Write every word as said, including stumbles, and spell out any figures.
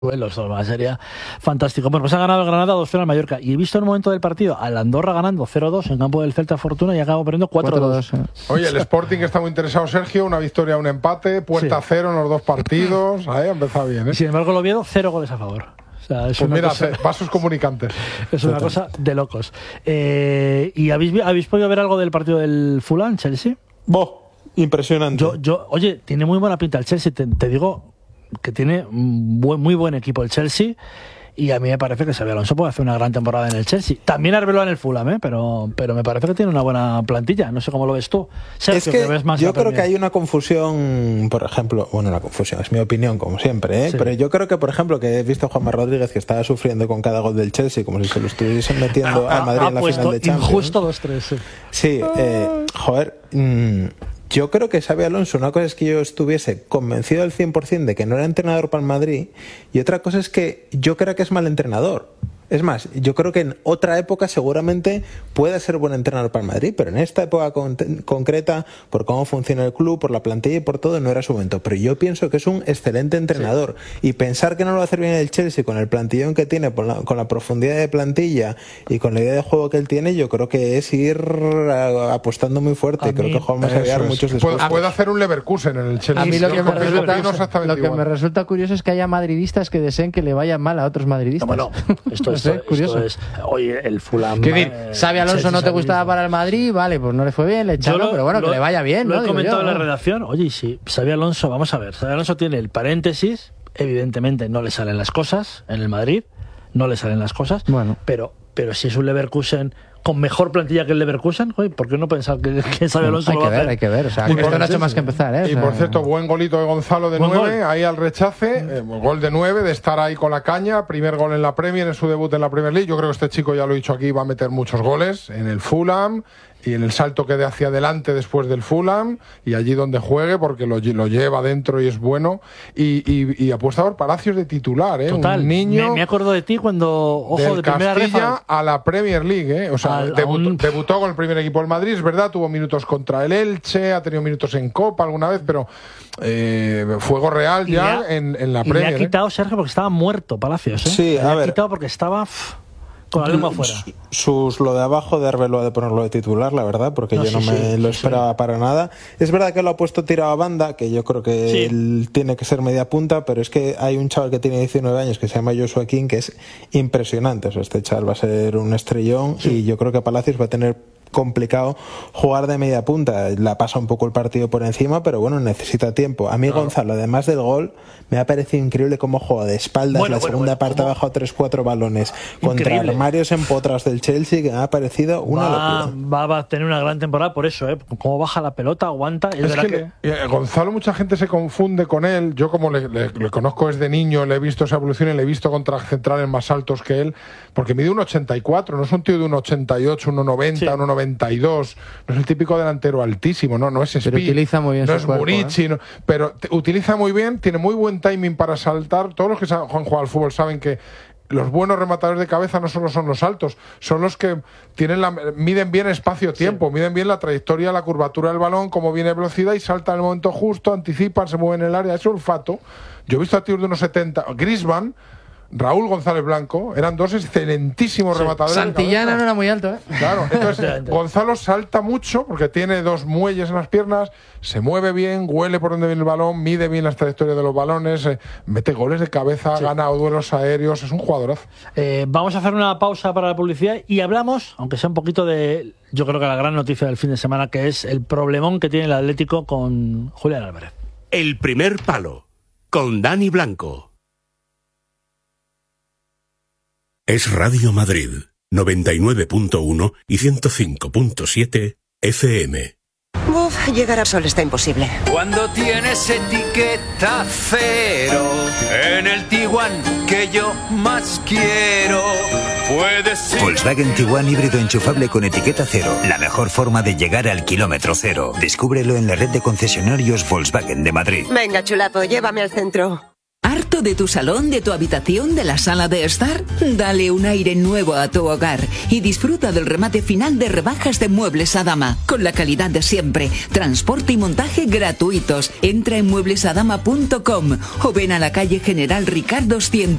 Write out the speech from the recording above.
duelos, sería fantástico. Bueno, pues ha ganado el Granada dos cero al Mallorca. Y he visto en un momento del partido al Andorra ganando cero dos en campo del Celta Fortuna y acabó perdiendo cuatro dos. Oye, el Sporting está muy interesado, Sergio. Una victoria, un empate, puerta a sí. cero en los dos partidos. Ahí ha empezado bien, ¿eh? Sin embargo, el Oviedo, cero goles a favor. O sea, es pues una mira, cosa, vasos comunicantes. Es una cosa de locos. Eh, ¿Y habéis, habéis podido ver algo del partido del Fulham, Chelsea? ¡Boh! Impresionante. Yo, yo, oye, tiene muy buena pinta el Chelsea, te, te digo que tiene buen, muy buen equipo el Chelsea, y a mí me parece que Xabi Alonso puede hacer una gran temporada en el Chelsea. También Arbeloa en el Fulham, ¿eh? pero, pero me parece que tiene una buena plantilla. No sé cómo lo ves tú, Sergio, es que, que ves más yo creo que hay una confusión, por ejemplo, bueno, una confusión, es mi opinión como siempre, ¿eh? Sí. Pero yo creo que, por ejemplo, que he visto a Juanma Rodríguez que estaba sufriendo con cada gol del Chelsea como si se lo estuviesen metiendo a, al Madrid a, en la final de Champions. Injusto dos tres, sí. Sí, eh, joder... Mmm, yo creo que Xabi Alonso, una cosa es que yo estuviese convencido al cien por ciento de que no era entrenador para el Madrid, y otra cosa es que yo creo que es mal entrenador. Es más, yo creo que en otra época seguramente puede ser buen entrenador para el Madrid, pero en esta época con- concreta, por cómo funciona el club, por la plantilla y por todo, no era su momento. Pero yo pienso que es un excelente entrenador. Sí. Y pensar que no lo va a hacer bien el Chelsea con el plantillón que tiene, con la, con la profundidad de plantilla y con la idea de juego que él tiene, yo creo que es ir apostando muy fuerte. A creo mí, que Juan va a sacar muchos después. Puede, puede hacer un Leverkusen en el Chelsea. A mí lo que, me resulta, lo que igual. me resulta curioso es que haya madridistas que deseen que le vaya mal a otros madridistas. No, bueno, esto es, esto curioso. Es, oye, el Fulham. ¿Qué decir? Eh, Xabi Alonso Chelsea, no te gustaba para el Madrid, vale, pues no le fue bien, le echaron, pero bueno, lo, que le vaya bien. Lo ¿no? he comentado yo, en la ¿no? redacción. Oye, sí, Xabi Alonso, vamos a ver. Xabi Alonso tiene el paréntesis, evidentemente no le salen las cosas en el Madrid, no le salen las cosas, bueno. pero, pero si es un Leverkusen con mejor plantilla que el Leverkusen, oye, ¿por qué no pensar que, que Xabi Alonso bueno, lo va a hacer? Hay que ver, hay que ver. O sea, que esto no ha hecho más que empezar, ¿eh? O y sea, por cierto, buen golito de Gonzalo de nueve, gol. ahí al rechace, eh, gol de nueve, de estar ahí con la caña, primer gol en la Premier, en su debut en la Premier League. Yo creo que este chico, ya lo he dicho aquí, va a meter muchos goles en el Fulham y en el salto que dé hacia adelante después del Fulham y allí donde juegue, porque lo, lo lleva dentro y es bueno. Y, y, y apuesta por Palacios de titular, ¿eh? Total, un niño. Me, me acuerdo de ti cuando, ojo, del de primera Castilla refa a la Premier League, ¿eh? O sea, Al, debutó, un... debutó con el primer equipo del Madrid, es verdad, tuvo minutos contra el Elche, ha tenido minutos en Copa alguna vez, pero eh, fuego real ya ha, en, en la y Premier. le ha quitado, ¿eh? Sergio, porque estaba muerto Palacios, ¿eh? Sí, le a ha ver. quitado porque estaba pff, con la lengua afuera. Sus, lo de abajo de Arbeloa de ponerlo de titular, la verdad, porque no, yo no sí, me sí, lo esperaba sí. para nada. Es verdad que lo ha puesto tirado a banda, que yo creo que sí. él tiene que ser media punta, pero es que hay un chaval que tiene diecinueve años que se llama Joshua King, que es impresionante. O sea, este chaval va a ser un estrellón sí. y yo creo que Palacios va a tener complicado jugar de media punta. La pasa un poco el partido por encima, pero bueno, necesita tiempo. A mí claro. Gonzalo, además del gol, me ha parecido increíble cómo juega de espaldas, bueno, la bueno, segunda bueno, parte ¿cómo? ha bajado tres cuatro balones increíble. Contra armarios en potras del Chelsea, que me ha parecido una va, locura. Va, va a tener una gran temporada por eso, ¿eh? Cómo baja la pelota, aguanta. Es, es que, que... Le, Gonzalo, mucha gente se confunde con él. Yo, como le, le, le conozco desde niño, le he visto esa evolución y le he visto contra centrales más altos que él, porque mide un ochenta y cuatro, no es un tío de un ochenta y ocho, un noventa, sí. un noventa y dos. No es el típico delantero altísimo, no, no es speed, pero utiliza muy bien no su es cuerpo, Murici, ¿eh? no, pero te, utiliza muy bien, tiene muy buen timing para saltar. Todos los que han jugado al fútbol saben que los buenos rematadores de cabeza no solo son los altos, son los que tienen la, miden bien espacio-tiempo, sí. miden bien la trayectoria, la curvatura del balón, cómo viene velocidad y saltan en el momento justo, anticipan, se mueven en el área. Ese olfato. Yo he visto a tíos de unos setenta, Griezmann, Raúl González Blanco, eran dos excelentísimos sí. rematadores. Santillana no era muy alto, ¿eh? Claro, entonces Gonzalo salta mucho porque tiene dos muelles en las piernas, se mueve bien, huele por donde viene el balón, mide bien las trayectorias de los balones, eh, mete goles de cabeza, sí. gana duelos aéreos, es un jugadorazo. Eh, vamos a hacer una pausa para la publicidad y hablamos, aunque sea un poquito de, yo creo que la gran noticia del fin de semana, que es el problemón que tiene el Atlético con Julián Álvarez. El primer palo, con Dani Blanco. Es Radio Madrid, noventa y nueve punto uno y ciento cinco punto siete F M. Uf, llegar a Sol está imposible. Cuando tienes etiqueta cero en el Tiguan que yo más quiero, puedes ir... Volkswagen Tiguan híbrido enchufable con etiqueta cero. La mejor forma de llegar al kilómetro cero. Descúbrelo en la red de concesionarios Volkswagen de Madrid. Venga, chulapo, llévame al centro. ¿Has cuarto, de tu salón, de tu habitación, de la sala de estar? Dale un aire nuevo a tu hogar y disfruta del remate final de rebajas de Muebles Adama, con la calidad de siempre, transporte y montaje gratuitos. Entra en muebles adama punto com o ven a la calle General Ricardo